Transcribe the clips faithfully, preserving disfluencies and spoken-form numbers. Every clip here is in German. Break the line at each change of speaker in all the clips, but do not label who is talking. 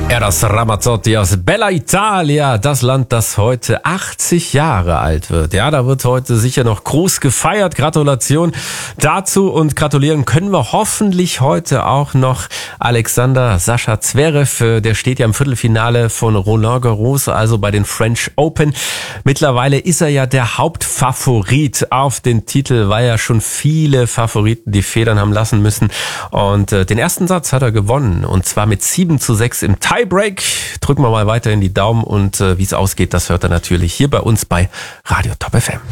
Eros Ramazzotti aus Bella Italia, das Land, das heute achtzig Jahre alt wird. Ja, da wird heute sicher noch groß gefeiert. Gratulation dazu und gratulieren können wir hoffentlich heute auch noch Alexander Sascha Zverev. Der steht ja im Viertelfinale von Roland Garros, also bei den French Open. Mittlerweile ist er ja der Hauptfavorit auf den Titel, weil ja schon viele Favoriten die Federn haben lassen müssen. Und äh, den ersten Satz hat er gewonnen und zwar mit sieben zu sechs im Tiebreak. Drücken wir mal weiterhin die Daumen und äh, wie es ausgeht, das hört er natürlich hier bei uns bei Radio Top F M.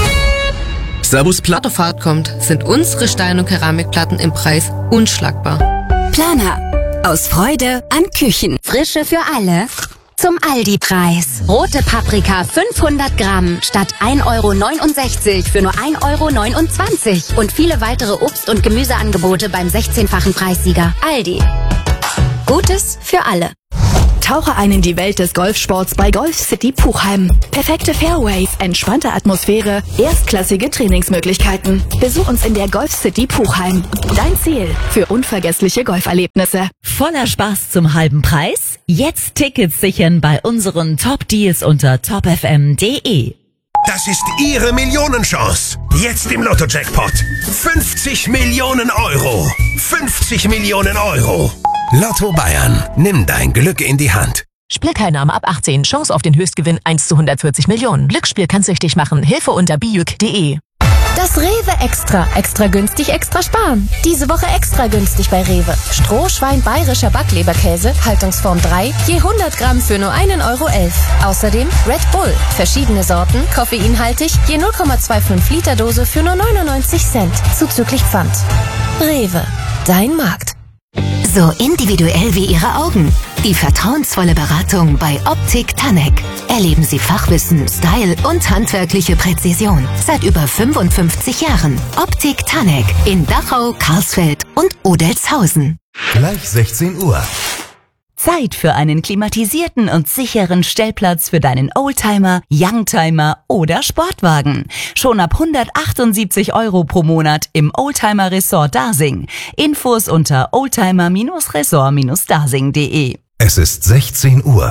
Servus Plattofahrt kommt, sind unsere Stein- und Keramikplatten im Preis unschlagbar.
Planer. Aus Freude an Küchen.
Frische für alle. Zum Aldi-Preis. Rote Paprika fünfhundert Gramm statt ein Euro neunundsechzig für nur ein Euro neunundzwanzig. Und viele weitere Obst- und Gemüseangebote beim sechzehnfachen Preissieger. Aldi. Gutes für alle.
Tauche ein in die Welt des Golfsports bei Golf City Puchheim. Perfekte Fairways, entspannte Atmosphäre, erstklassige Trainingsmöglichkeiten. Besuch uns in der Golf City Puchheim. Dein Ziel für unvergessliche Golferlebnisse.
Voller Spaß zum halben Preis? Jetzt Tickets sichern bei unseren Top-Deals unter top f m punkt d e.
Das ist Ihre Millionenchance. Jetzt im Lotto-Jackpot. fünfzig Millionen Euro. fünfzig Millionen Euro. Lotto Bayern. Nimm dein Glück in die Hand.
Spielteilnahme ab achtzehn. Chance auf den Höchstgewinn eins zu hundertvierzig Millionen. Glücksspiel kann süchtig machen. Hilfe unter bijuk punkt de.
Das Rewe Extra. Extra günstig, extra sparen. Diese Woche extra günstig bei Rewe. Strohschwein bayerischer Backleberkäse, Haltungsform drei, je hundert Gramm für nur ein Euro elf. Außerdem Red Bull. Verschiedene Sorten, koffeinhaltig, je null Komma fünfundzwanzig Liter Dose für nur neunundneunzig Cent. Zuzüglich Pfand. Rewe. Dein Markt.
So individuell wie Ihre Augen. Die vertrauensvolle Beratung bei Optik Tanek. Erleben Sie Fachwissen, Style und handwerkliche Präzision. Seit über fünfundfünfzig Jahren. Optik Tanek in Dachau, Karlsfeld und Odelshausen.
Gleich sechzehn Uhr.
Zeit für einen klimatisierten und sicheren Stellplatz für deinen Oldtimer, Youngtimer oder Sportwagen. Schon ab hundertachtundsiebzig Euro pro Monat im Oldtimer Resort Dasing. Infos unter oldtimer Resort Dasing punkt de.
Es ist sechzehn Uhr.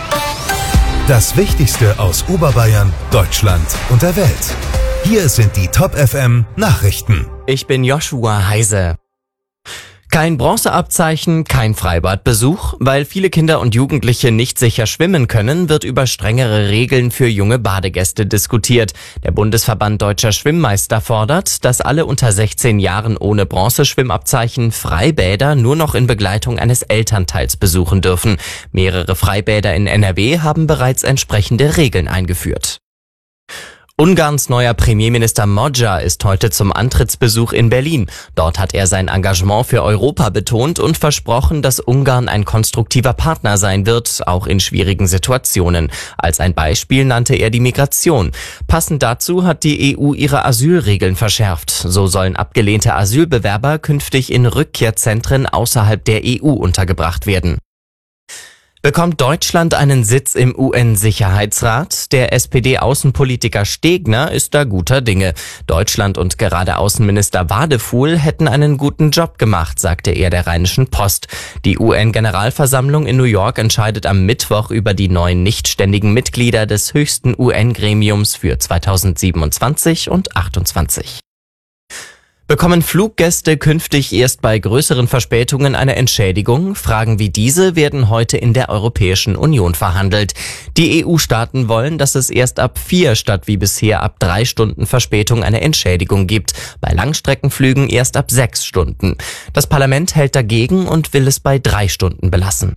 Das Wichtigste aus Oberbayern, Deutschland und der Welt. Hier sind die Top F M Nachrichten.
Ich bin Joshua Heise. Kein Bronzeabzeichen, kein Freibadbesuch. Weil viele Kinder und Jugendliche nicht sicher schwimmen können, wird über strengere Regeln für junge Badegäste diskutiert. Der Bundesverband Deutscher Schwimmmeister fordert, dass alle unter sechzehn Jahren ohne Bronzeschwimmabzeichen Freibäder nur noch in Begleitung eines Elternteils besuchen dürfen. Mehrere Freibäder in N R W haben bereits entsprechende Regeln eingeführt. Ungarns neuer Premierminister Magyar ist heute zum Antrittsbesuch in Berlin. Dort hat er sein Engagement für Europa betont und versprochen, dass Ungarn ein konstruktiver Partner sein wird, auch in schwierigen Situationen. Als ein Beispiel nannte er die Migration. Passend dazu hat die E U ihre Asylregeln verschärft. So sollen abgelehnte Asylbewerber künftig in Rückkehrzentren außerhalb der E U untergebracht werden. Bekommt Deutschland einen Sitz im U N-Sicherheitsrat? Der S P D-Außenpolitiker Stegner ist da guter Dinge. Deutschland und gerade Außenminister Wadefuhl hätten einen guten Job gemacht, sagte er der Rheinischen Post. Die U N-Generalversammlung in New York entscheidet am Mittwoch über die neuen nichtständigen Mitglieder des höchsten U N-Gremiums für zweitausendsiebenundzwanzig und achtundzwanzig. Bekommen Fluggäste künftig erst bei größeren Verspätungen eine Entschädigung? Fragen wie diese werden heute in der Europäischen Union verhandelt. Die E U-Staaten wollen, dass es erst ab vier statt wie bisher ab drei Stunden Verspätung eine Entschädigung gibt. Bei Langstreckenflügen erst ab sechs Stunden. Das Parlament hält dagegen und will es bei drei Stunden belassen.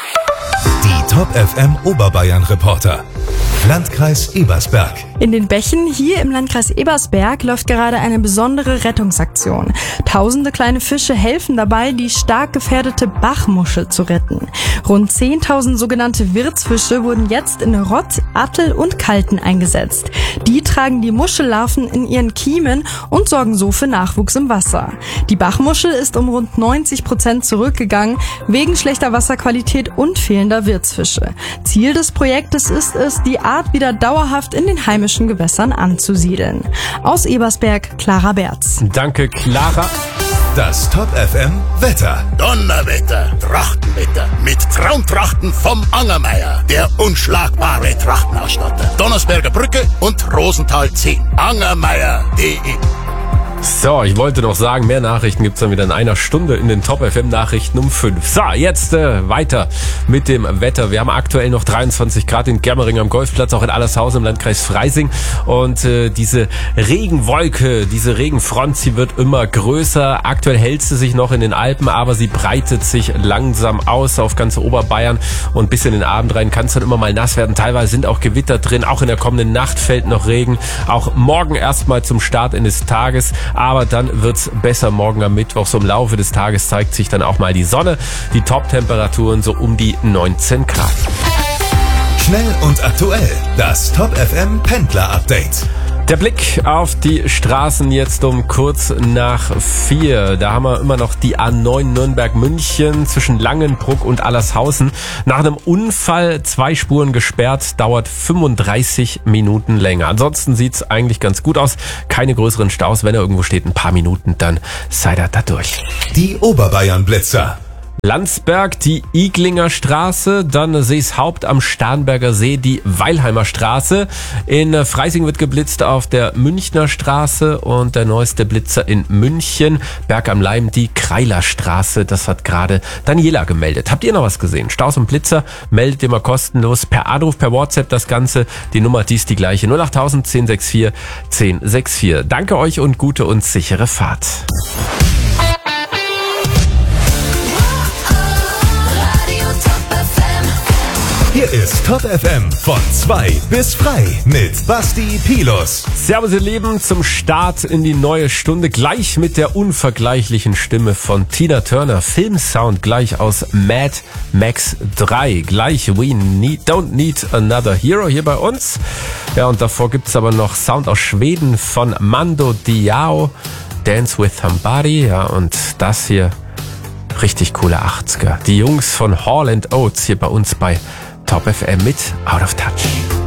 Die Top F M Oberbayern Reporter. Landkreis Ebersberg.
In den Bächen hier im Landkreis Ebersberg läuft gerade eine besondere Rettungsaktion. Tausende kleine Fische helfen dabei, die stark gefährdete Bachmuschel zu retten. Rund zehntausend sogenannte Wirtsfische wurden jetzt in Rott, Attel und Kalten eingesetzt. Die tragen die Muschellarven in ihren Kiemen und sorgen so für Nachwuchs im Wasser. Die Bachmuschel ist um rund neunzig Prozent zurückgegangen, wegen schlechter Wasserqualität und fehlender Wirtsfische. Ziel des Projektes ist es, die Art wieder dauerhaft in den heimischen Gewässern anzusiedeln. Aus Ebersberg, Clara Berz.
Danke, Clara.
Das Top F M Wetter.
Donnerwetter, Trachtenwetter mit
Traumtrachten vom Angermeier. Der unschlagbare Trachtenausstatter. Donnersberger Brücke und Rosenthal zehn. Angermeier punkt de.
So, ich wollte noch sagen, mehr Nachrichten gibt's dann wieder in einer Stunde in den Top F M Nachrichten um fünf. So, jetzt äh, weiter mit dem Wetter. Wir haben aktuell noch dreiundzwanzig Grad in Germering am Golfplatz, auch in Allershausen im Landkreis Freising. Und äh, diese Regenwolke, diese Regenfront, sie wird immer größer. Aktuell hält sie sich noch in den Alpen, aber sie breitet sich langsam aus auf ganz Oberbayern. Und bis in den Abend rein kann es dann immer mal nass werden. Teilweise sind auch Gewitter drin. Auch in der kommenden Nacht fällt noch Regen. Auch morgen erstmal zum Start in des Tages. Aber dann wird's besser morgen am Mittwoch. So im Laufe des Tages zeigt sich dann auch mal die Sonne. Die Top-Temperaturen so um die neunzehn Grad.
Schnell und aktuell. Das Top F M Pendler Update.
Der Blick auf die Straßen jetzt um kurz nach vier. Da haben wir immer noch die A neun Nürnberg-München zwischen Langenbruck und Allershausen. Nach einem Unfall zwei Spuren gesperrt, dauert fünfunddreißig Minuten länger. Ansonsten sieht's eigentlich ganz gut aus. Keine größeren Staus. Wenn er irgendwo steht, ein paar Minuten, dann seid ihr da durch.
Die Oberbayern-Blitzer.
Landsberg, die Iglinger Straße, dann Seeshaupt am Starnberger See, die Weilheimer Straße. In Freising wird geblitzt auf der Münchner Straße und der neueste Blitzer in München, Berg am Leim, die Kreiler Straße. Das hat gerade Daniela gemeldet. Habt ihr noch was gesehen? Staus und Blitzer meldet ihr mal kostenlos per Anruf, per WhatsApp das Ganze. Die Nummer, die ist die gleiche, null achttausend, zehn sechs vier, zehn sechs vier. Danke euch und gute und sichere Fahrt.
Hier ist Top F M von zwei bis frei mit Basti Pilus.
Servus ihr Lieben, zum Start in die neue Stunde gleich mit der unvergleichlichen Stimme von Tina Turner. Filmsound gleich aus Mad Max drei. Gleich We need, Don't Need Another Hero hier bei uns. Ja, und davor gibt's aber noch Sound aus Schweden von Mando Diao. Dance with Somebody. Ja, und das hier, richtig coole achtziger. Die Jungs von Hall and Oates hier bei uns bei Top F M mit Out of Touch.